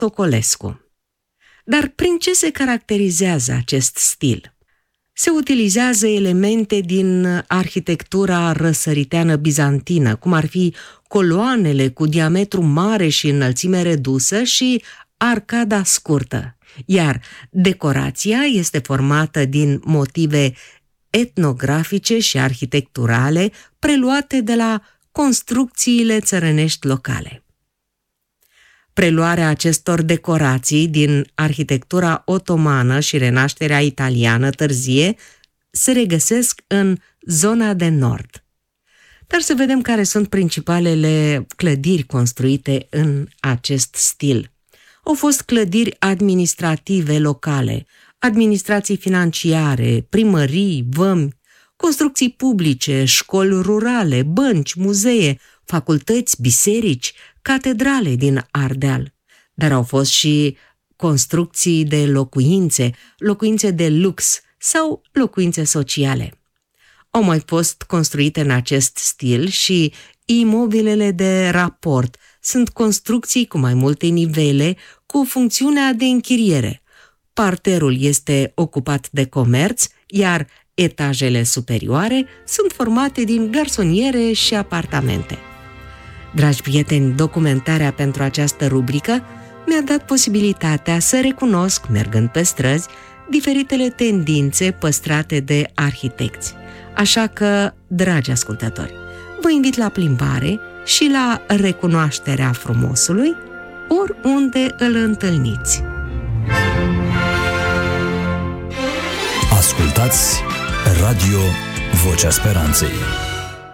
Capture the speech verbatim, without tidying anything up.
Tocolescu. Dar prin ce se caracterizează acest stil? Se utilizează elemente din arhitectura răsăriteană bizantină, cum ar fi coloanele cu diametru mare și înălțime redusă și arcada scurtă, iar decorația este formată din motive etnografice și arhitecturale preluate de la construcțiile țărănești locale. Preluarea acestor decorații din arhitectura otomană și renașterea italiană târzie se regăsesc în zona de nord. Dar să vedem care sunt principalele clădiri construite în acest stil. Au fost clădiri administrative locale, administrații financiare, primării, vămi, construcții publice, școli rurale, bănci, muzee, facultăți, biserici, catedrale din Ardeal. Dar au fost și construcții de locuințe, locuințe de lux sau locuințe sociale. Au mai fost construite în acest stil și imobilele de raport. Sunt construcții cu mai multe nivele, cu funcțiunea de închiriere. Parterul este ocupat de comerț, iar etajele superioare sunt formate din garsoniere și apartamente. Dragi prieteni, documentarea pentru această rubrică mi-a dat posibilitatea să recunosc, mergând pe străzi, diferitele tendințe păstrate de arhitecți. Așa că, dragi ascultători, vă invit la plimbare și la recunoașterea frumosului oriunde îl întâlniți. Ascultați Radio Vocea Speranței.